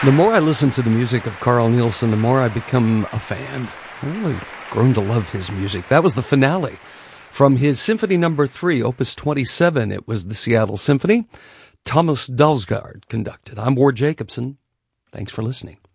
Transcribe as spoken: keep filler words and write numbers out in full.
The more I listen to the music of Carl Nielsen, the more I become a fan. I've really grown to love his music. That was the finale from his Symphony Number Three, Opus twenty-seven. It was the Seattle Symphony. Thomas Dalsgaard conducted. I'm Ward Jacobson. Thanks for listening.